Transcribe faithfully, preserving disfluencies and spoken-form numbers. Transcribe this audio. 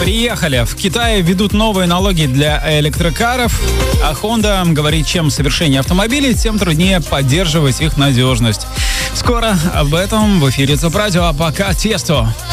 Приехали. В Китае ведут новые налоги для электрокаров, а Honda говорит, чем совершеннее автомобилей, тем труднее поддерживать их надежность. Скоро об этом в эфире ТОП Радио, а пока Тесто.